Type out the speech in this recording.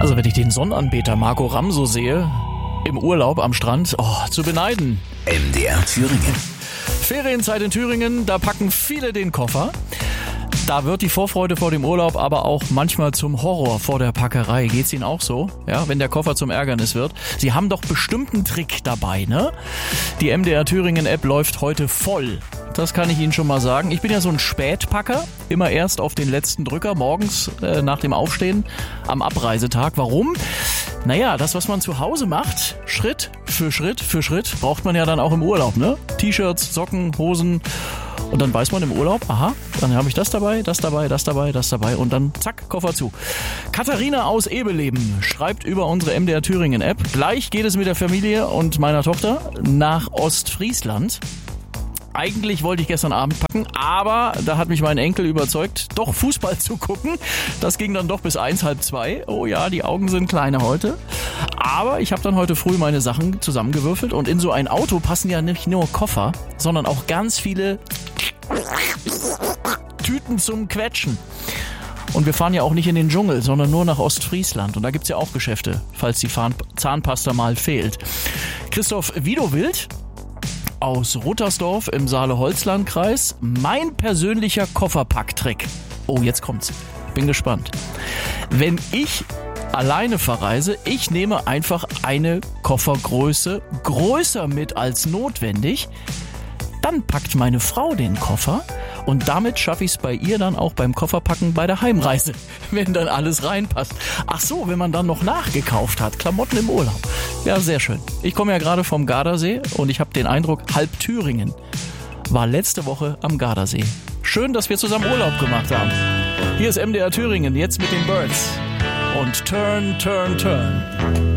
Also wenn ich den Sonnenanbeter Marco Ramm so sehe, im Urlaub am Strand, zu beneiden. MDR Thüringen. Ferienzeit in Thüringen, da packen viele den Koffer. Da wird die Vorfreude vor dem Urlaub aber auch manchmal zum Horror vor der Packerei. Geht's Ihnen auch so? Ja, wenn der Koffer zum Ärgernis wird. Sie haben doch bestimmt einen Trick dabei, ne? Die MDR Thüringen App läuft heute voll. Das kann ich Ihnen schon mal sagen. Ich bin ja so ein Spätpacker, immer erst auf den letzten Drücker, morgens nach dem Aufstehen am Abreisetag. Warum? Naja, das, was man zu Hause macht, Schritt für Schritt für Schritt, braucht man ja dann auch im Urlaub, ne? T-Shirts, Socken, Hosen. Und dann weiß man im Urlaub, aha, dann habe ich das dabei, das dabei, das dabei, das dabei und dann zack, Koffer zu. Katharina aus Ebeleben schreibt über unsere MDR Thüringen App, gleich geht es mit der Familie und meiner Tochter nach Ostfriesland. Eigentlich wollte ich gestern Abend packen, aber da hat mich mein Enkel überzeugt, doch Fußball zu gucken. Das ging dann doch bis 1, halb 2. Oh ja, die Augen sind kleiner heute. Aber ich habe dann heute früh meine Sachen zusammengewürfelt und in so ein Auto passen ja nicht nur Koffer, sondern auch ganz viele Tüten zum Quetschen. Und wir fahren ja auch nicht in den Dschungel, sondern nur nach Ostfriesland. Und da gibt's ja auch Geschäfte, falls die Zahnpasta mal fehlt. Christoph Widowild aus Ruttersdorf im Saale-Holzland-Kreis. Mein persönlicher Kofferpacktrick. Oh, jetzt kommt's. Bin gespannt. Wenn ich alleine verreise, ich nehme einfach eine Koffergröße größer mit als notwendig. Dann packt meine Frau den Koffer und damit schaffe ich es bei ihr dann auch beim Kofferpacken bei der Heimreise, wenn dann alles reinpasst. Ach so, wenn man dann noch nachgekauft hat, Klamotten im Urlaub. Ja, sehr schön. Ich komme ja gerade vom Gardasee und ich habe den Eindruck, halb Thüringen war letzte Woche am Gardasee. Schön, dass wir zusammen Urlaub gemacht haben. Hier ist MDR Thüringen, jetzt mit den Birds und Turn, Turn, Turn.